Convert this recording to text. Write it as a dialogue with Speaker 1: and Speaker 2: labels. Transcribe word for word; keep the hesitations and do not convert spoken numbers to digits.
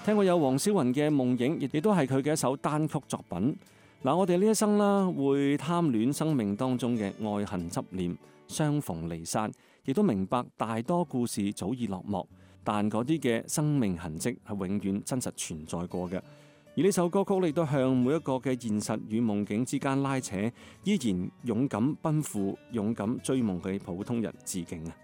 Speaker 1: 聽過有黃小雲嘅《夢影》，亦都係佢嘅一首單曲作品。嗱，我哋呢一生啦，會貪戀生命當中嘅愛恨執念、相逢離散，亦都明白大多故事早已落幕，但嗰啲嘅生命痕跡係永遠真實存在過嘅。而呢首歌曲亦都向每一個嘅現實與夢境之間拉扯，依然勇敢奔赴、勇敢追夢嘅普通人致敬啊！